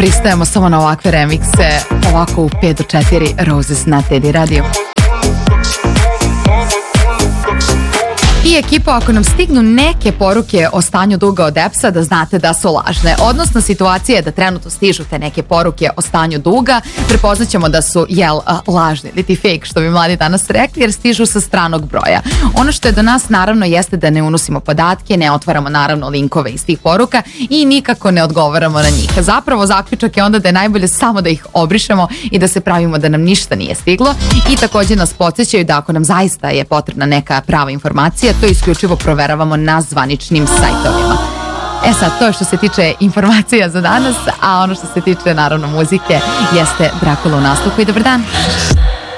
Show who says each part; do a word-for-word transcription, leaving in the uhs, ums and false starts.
Speaker 1: pristajemo samo na ovakve remikse, ovako u pet do četiri Roses na Teddy Radio. I ekipo, ako nam stignu neke poruke o stanju duga od E P S-a, da znate da su lažne. Odnosno, situacija je da trenutno stižu te neke poruke o stanju duga, prepoznaćemo da su, jel, lažni ili ti fake, što bi mladi danas rekli, jer stižu sa stranog broja. Ono što je do nas, naravno, jeste da ne unosimo podatke, ne otvaramo, naravno, linkove iz tih poruka i nikako ne odgovaramo na njih. Zapravo, zaključak je onda da je najbolje samo da ih obrišemo i da se pravimo da nam ništa nije stiglo. I također nas podsjećaju da ako nam zaista je potrebna neka prava informacija, to isključivo proveravamo na zvaničnim sajtovima. E sad, to je što se tiče informacija za danas, a ono što se tiče, naravno, muzike jeste Drakula u nastupu i dobar dan.